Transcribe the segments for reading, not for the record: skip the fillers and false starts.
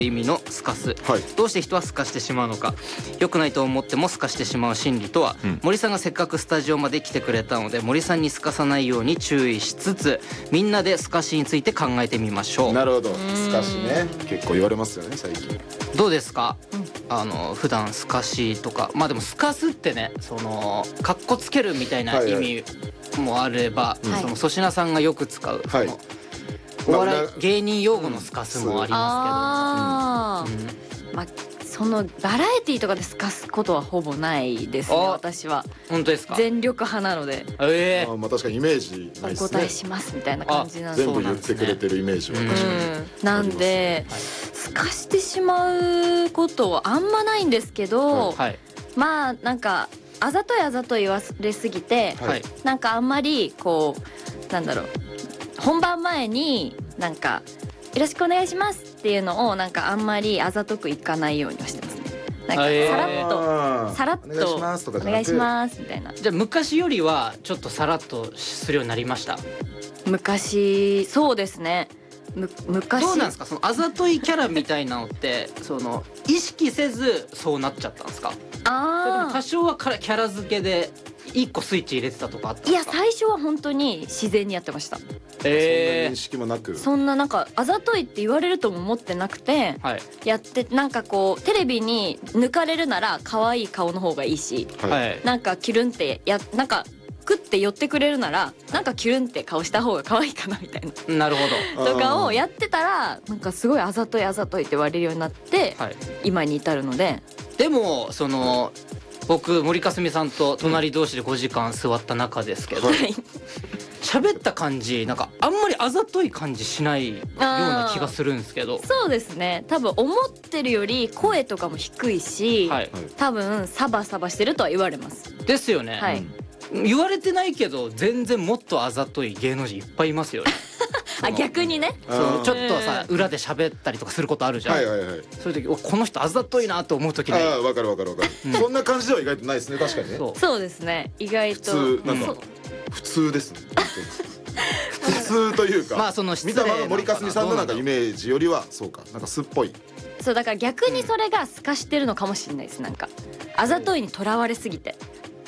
意味のスカス、 はい、 どうして人はスカしてしまうのか、良くないと思ってもスカしてしまう心理とは、森さんがせっかくスタジオまで来てくれたので森さんにスカさないように注意しつつ、みんなでスカしについて考えてみましょう。 なるほど。スカしね、結構言われますよね最近。 どうですか、普段スカしとか、まあでもスカスってね、そのカッコつけるみたいな意味もあれば、その粗品さんがよく使う、そのお笑い芸人用語のスカスもありますけど、 まあそのバラエティーとかでスカすことはほぼないですね、私は。 本当ですか？ 全力派なので、 まあ確かにイメージないですね。 お答えしますみたいな感じなんで、 全部言ってくれてるイメージは確かになんでスカしてしまうことはあんまないんですけど、まあなんかあざとい言われすぎて、なんかあんまりこうなんだろう、本番前になんかよろしくお願いしますっていうのをなんかあんまりあざとくいかないようにはしてますね。なんかさらっとお願いしますみたいな。 じゃあ昔よりはちょっとさらっとするようになりました？ 昔そうですね。昔どうなんですか、そのあざといキャラみたいなのってその意識せずそうなっちゃったんですか？でも多少はキャラ付けで一個スイッチ入れてたとかあったんですか？ いや最初は本当に自然にやってました。 そんな認識もなく、 そんななんかあざといって言われるとも思ってなくて、やってなんかこうテレビに抜かれるなら可愛い顔の方がいいし、なんかキュルンってなんかクッて寄ってくれるならなんかキュルンって顔した方が可愛いかなみたいな。 なるほど。 とかをやってたらなんかすごいあざといって言われるようになって、今に至るので。 でもその僕森かすみさんと隣同士で5時間座った中ですけど、喋った感じなんかあんまりあざとい感じしないような気がするんですけど。 そうですね、多分思ってるより声とかも低いし、多分サバサバしてるとは言われます。 ですよね、言われてないけど全然もっとあざとい芸能人いっぱいいますよね。 逆にね、 ちょっとさ裏で喋ったりとかすることあるじゃん。そういう時この人あざといなと思う時に、 わかるそんな感じでは意外とないですね。確かにね。 そうですね、意外と普通ですね。普通というか、 まあその見たまま森かすみさんのなんかイメージよりはそうか、なんか素っぽい。 そうだから逆にそれが透かしてるのかもしれないです。なんかあざといにとらわれすぎて、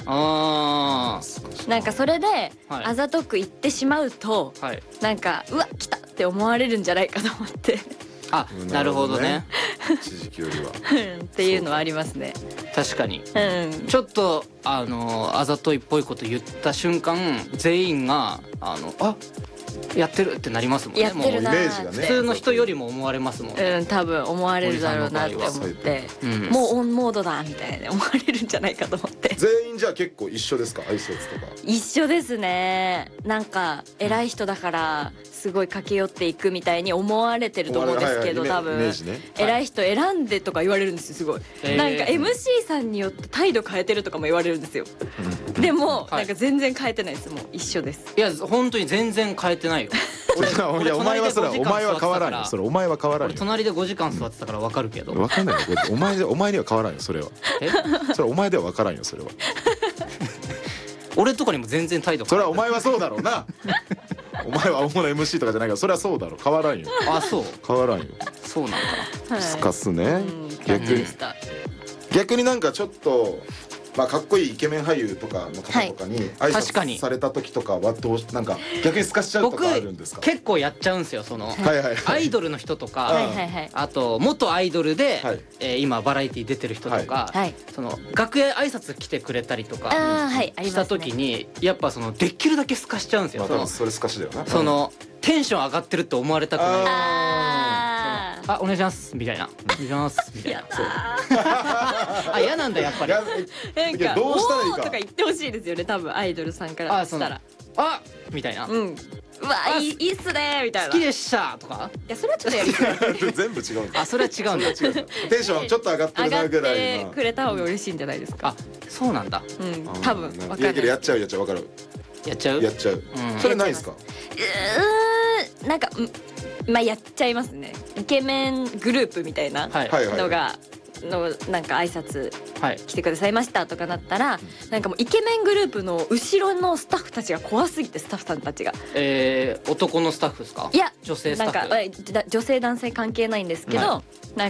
なんかそれであざとく言ってしまうと、なんかうわ来たって思われるんじゃないかと思って。 あ、なるほどね。 一時期よりはっていうのはありますね。 確かに、ちょっとあざといっぽいこと言った瞬間全員がやってるってなりますもんね。 やってるなーって普通の人よりも思われますもんね。 多分思われるだろうなって思って、もうオンモードだみたいな思われるんじゃないかと思って。 全員じゃあ結構一緒ですか、挨拶とか？ 一緒ですね。なんか偉い人だからすごい駆け寄っていくみたいに思われてると思うんですけど、多分偉い人選んでとか言われるんですよ。すごいなんか MC さんによって態度変えてるとかも言われるんですよ。でもなんか全然変えてないです。もう一緒です。 いや本当に全然変えてないよ。 いやお前は変わらんよ。それお前は変わらんよ。 隣で5時間座ってたから分かるけど。 分かんないよ。お前には変わらんよそれは。それお前では分からんよそれは。 俺とかにも全然態度。 それはお前はそうだろうな。お前は主な MC とかじゃないからそれはそうだろう。変わらんよ。 あ、そう変わらんよ。 そうなんだ。 スカスね。逆になんかちょっとまあかっこいいイケメン俳優とかの方とかに挨拶された時とかはどうなんか逆にスカしちゃうとかあるんですか？ 僕結構やっちゃうんですよ。そのアイドルの人とか、あと元アイドルで今バラエティ出てる人とか、その楽屋挨拶来てくれたりとかした時にやっぱそのできるだけスカしちゃうんですよ。 それスカしだよな。 そのテンション上がってるって思われたくない。あ、お願いしますみたいな、お願いしますみたいな。あ、嫌なんだやっぱり。 なんかどうしたらいいかとか言ってほしいですよね。多分アイドルさんからしたら。 あ、みたいな。うわ、いいっすねみたいな。 好きでしたとか。 いやそれはちょっとやりづらい。 全部違うんだ。 あ、それは違うんだ。 テンションちょっと上がってるなぐらい。 上がってくれた方が嬉しいんじゃないですか。 あ、そうなんだ。 多分分かる。 いやけどやっちゃう分かる。 やっちゃう。 それないですか？ なんかまあやっちゃいますね。イケメングループみたいなのがなんか挨拶来てくださいましたとかなったら、なんかもうイケメングループの後ろのスタッフたちが怖すぎて、スタッフさんたちが男のスタッフですか？ いや女性スタッフ。 なんか女性男性関係ないんですけど、なん